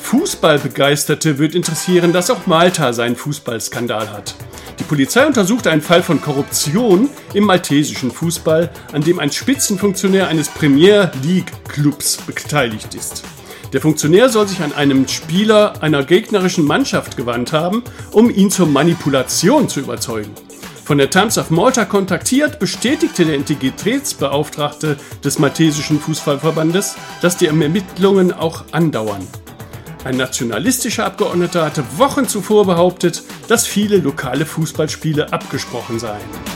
Fußballbegeisterte wird interessieren, dass auch Malta seinen Fußballskandal hat. Die Polizei untersucht einen Fall von Korruption im maltesischen Fußball, an dem ein Spitzenfunktionär eines Premier League-Clubs beteiligt ist. Der Funktionär soll sich an einen Spieler einer gegnerischen Mannschaft gewandt haben, um ihn zur Manipulation zu überzeugen. Von der Times of Malta kontaktiert, bestätigte der Integritätsbeauftragte des maltesischen Fußballverbandes, dass die Ermittlungen auch andauern. Ein nationalistischer Abgeordneter hatte Wochen zuvor behauptet, dass viele lokale Fußballspiele abgesprochen seien.